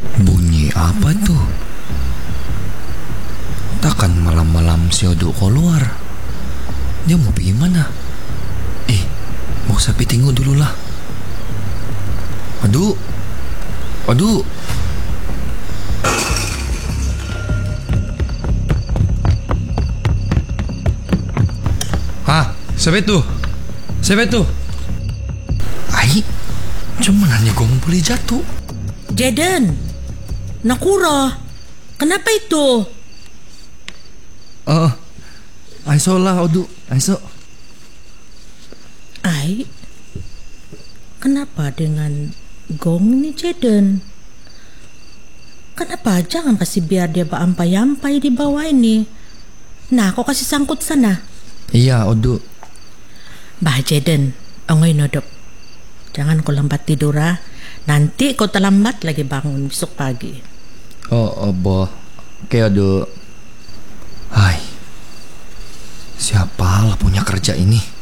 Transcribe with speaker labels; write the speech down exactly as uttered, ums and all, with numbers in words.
Speaker 1: Bunyi apa tuh? Takkan malam-malam si Odu keluar? Dia mau pergi mana? Eh, mau sapi tengok dulu lah. Odu, Odu. Hah, siapa itu? Siapa itu? Ai, cuma nanya gong boleh jatuh.
Speaker 2: Jaden, Nakura, kenapa itu?
Speaker 1: Oh, aiso lah Odu, aiso.
Speaker 2: Ai, kenapa dengan gong ni Jaden? Kenapa jangan kasih biar dia berampai-ampai di bawah ini? Nah, kau kasih sangkut sana.
Speaker 1: Iya Odu.
Speaker 2: Bah Jaden, ongoy nodop. Jangan kau lambat tidur ah. Nanti kau terlambat lagi bangun besok pagi.
Speaker 1: Oh, oh boh. Oke Odu. Hai, siapa lah punya kerja ini?